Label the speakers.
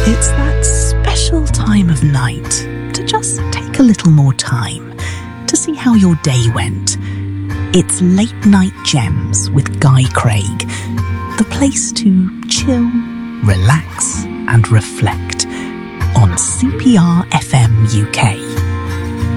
Speaker 1: It's that special time of night to just take a little more time to see how your day went. It's Late Night Gems with Guy Craig, the place to chill, relax and reflect on CPR FM UK.